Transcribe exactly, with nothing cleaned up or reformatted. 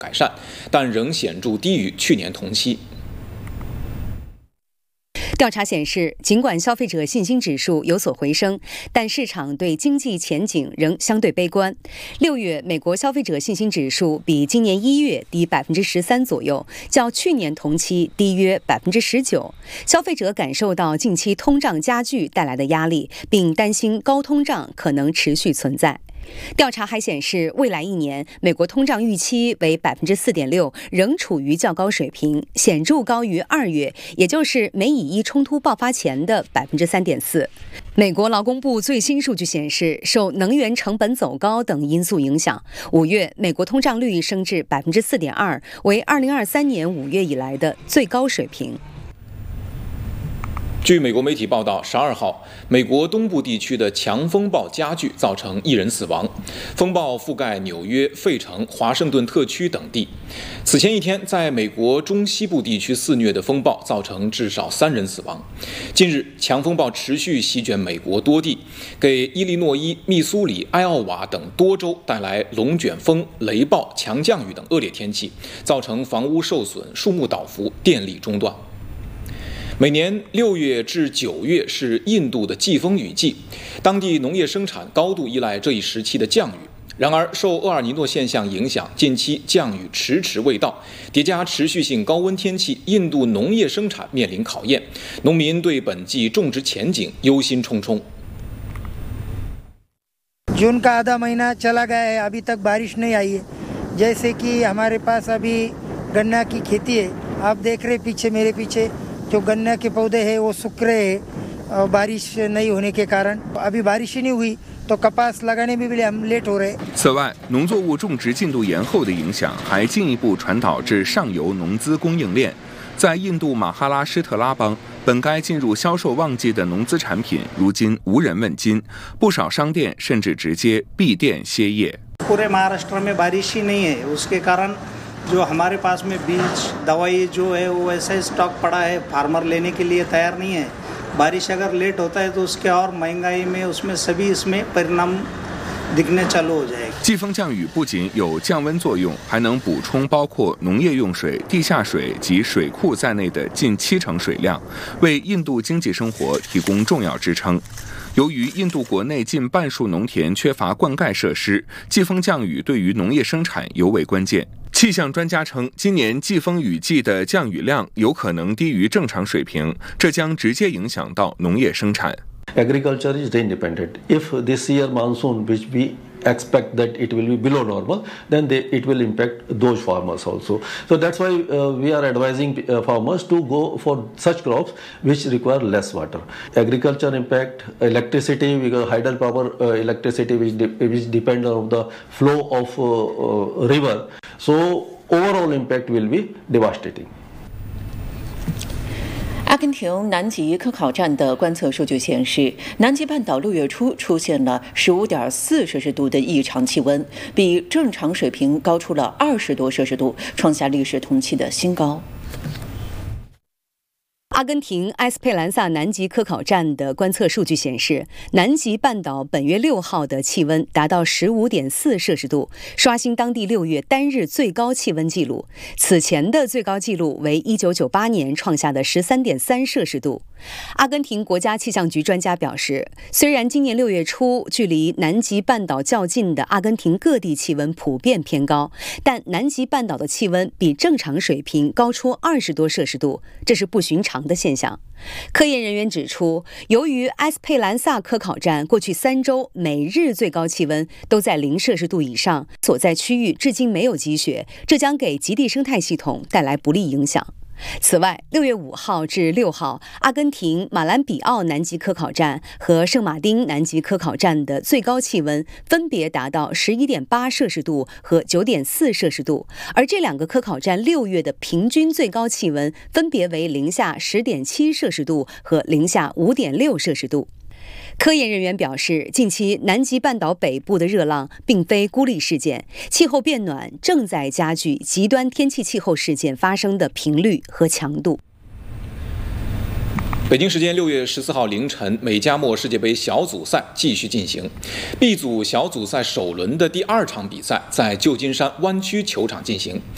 改善，但仍显著低于去年同期。 调查显示，尽管消费者信心指数有所回升，但市场对经济前景仍相对悲观。六月，美国消费者信心指数比今年一月低百分之十三左右，较去年同期低约百分之十九。消费者感受到近期通胀加剧带来的压力，并担心高通胀可能持续存在。调查还显示，未来一年美国通胀预期为百分之四点六，仍处于较高水平，显著高于二月，也就是美以伊冲突爆发前的百分之三点四。美国劳工部最新数据显示，受能源成本走高等因素影响，五月美国通胀率升至百分之四点二，为二零二三年五月以来的最高水平。 据美国媒体报道，十二号，美国东部地区的强风暴加剧，造成一人死亡。风暴覆盖纽约、费城、华盛顿特区等地。此前一天，在美国中西部地区肆虐的风暴造成至少三人死亡。近日，强风暴持续席卷美国多地，给伊利诺伊、密苏里、艾奥瓦等多州带来龙卷风、雷暴、强降雨等恶劣天气，造成房屋受损、树木倒伏、电力中断。每年六月至九月是印度的季风雨季，当地农业生产高度依赖这一时期的降雨。然而，受厄尔尼诺现象影响，近期降雨迟迟未到，叠加持续性高温天气，印度农业生产面临考验，农民对本季种植前景忧心忡忡。 जून का आधा महीना चला गया है, अभी तक बारिश नहीं आई है। जैसे कि हमारे पास अभी गन्ना की खेती है, आप देख रहे पीछे मेरे पीछे जो गन्ना के पौधे हैं वो सूख रहे हैं बारिश नहीं होने के कारण। अभी बारिश ही नहीं हुई तो कपास लगाने में भी हम लेट हो रहे हैं。 此外，农作物种植进度延后的影响还进一步传导至上游农资供应链。在印度马哈拉施特拉邦，本该进入销售旺季的农资产品，如今无人问津，不少商店甚至直接闭店歇业。 पूरे महाराष्ट्र में बारिश ही नहीं है, उसके कारण जो हमारे पास में बीज दवाई जो है वो ऐसा स्टॉक पड़ा है, फार्मर लेने के लिए तैयार नहीं है। बारिश अगर लेट होता है तो उसके और महंगाई में उसमें सभी इसमें परिणाम दिखने चालू हो जाएगा。 季风降雨不仅有降温作用，还能补充包括农业用水、地下水及水库在内的近七成水量，为印度经济生活提供重要支撑。由于印度国内近半数农田缺乏灌溉设施，季风降雨对于农业生产尤为关键。气象专家称，今年季风雨季的降雨量有可能低于正常水平，这将直接影响到农业生产。 Agriculture is rain dependent. If this year monsoon, which we expect that it will be below normal, then they, it will impact those farmers also. So that's why uh, we are advising uh, farmers to go for such crops which require less water. Agriculture impact, electricity, because hydropower uh, electricity which, de which depends on the flow of uh, uh, river. So overall impact will be devastating. 阿根廷南极科考站的观测数据显示，南极半岛六月初出现了 十五点四摄氏度的异常气温，比正常水平高出了二十多摄氏度，创下历史同期的新高。 阿根廷埃斯佩兰萨南极科考站的观测数据显示，南极半岛本月六号的气温达到 十五点四摄氏度，刷新当地六月单日最高气温纪录。此前的最高纪录为一九九八年创下的 十三点三摄氏度。阿根廷国家气象局专家表示，虽然今年六月初距离南极半岛较近的阿根廷各地气温普遍偏高，但南极半岛的气温比正常水平高出二十多摄氏度，这是不寻常的现象。科研人员指出，由于埃斯佩兰萨科考站过去三周每日最高气温都在零摄氏度以上，所在区域至今没有积雪，这将给极地生态系统带来不利影响。此外，六月五号至六号，阿根廷马兰比奥南极科考站和圣马丁南极科考站的最高气温分别达到 十一点八摄氏度和 九点四摄氏度，而这两个科考站六月的平均最高气温分别为零下 十点七摄氏度和零下 五点六摄氏度。科研人员表示，近期南极半岛北部的热浪并非孤立事件，气候变暖正在加剧极端天气气候事件发生的频率和强度。 北京时间六月十四号凌晨，美加墨世界杯小组赛继续进行。B 组小组赛首轮的第二场比赛在旧金山湾区球场进行。